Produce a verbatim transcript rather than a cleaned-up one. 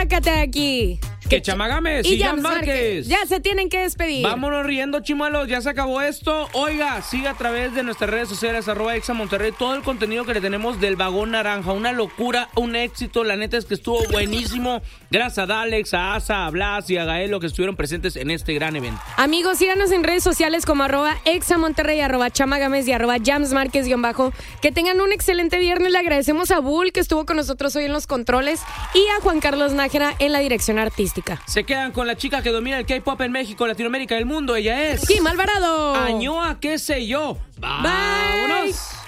sácate de aquí. Que Chama Gámez y, y Jan Márquez ya se tienen que despedir. Vámonos riendo, chimuelos, ya se acabó esto. Oiga, siga a través de nuestras redes sociales, arroba Exa Monterrey, todo el contenido que le tenemos del Vagón Naranja. Una locura, un éxito, la neta es que estuvo buenísimo. Gracias a Alex, a Asa, a Blas y a Gaelo que estuvieron presentes en este gran evento. Amigos, síganos en redes sociales como arroba Exa Monterrey, arroba Chama Gámez y arroba Jams Márquez guión bajo. Que tengan un excelente viernes. Le agradecemos a Bull que estuvo con nosotros hoy en los controles y a Juan Carlos Nájera en la dirección artística. Se quedan con la chica que domina el K-pop en México, Latinoamérica y el mundo. Ella es Kim Alvarado. Añoa, qué sé yo. Bye. Vámonos.